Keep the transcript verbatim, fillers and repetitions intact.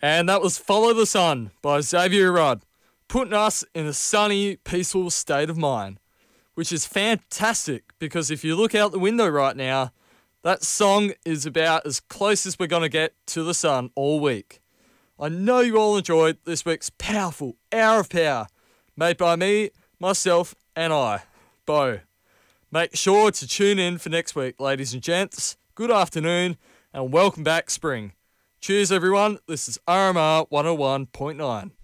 And that was Follow the Sun by Xavier Rudd, putting us in a sunny, peaceful state of mind, which is fantastic because if you look out the window right now, that song is about as close as we're going to get to the sun all week. I know you all enjoyed this week's powerful Hour of Power, made by me, myself, and I, Bo. Make sure to tune in for next week, ladies and gents. Good afternoon, and welcome back, spring. Cheers, everyone. This is R M R one oh one point nine.